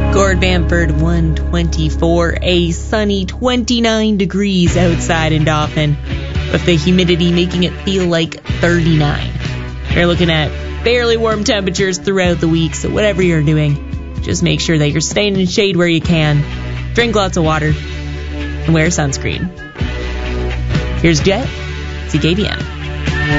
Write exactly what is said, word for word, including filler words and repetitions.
Gord Bamford, one twenty-four, a sunny twenty-nine degrees outside in Dauphin, with the humidity making it feel like thirty-nine. You're looking at fairly warm temperatures throughout the week, so whatever you're doing, just make sure that you're staying in shade where you can, drink lots of water, and wear sunscreen. Here's Jet, C K D M.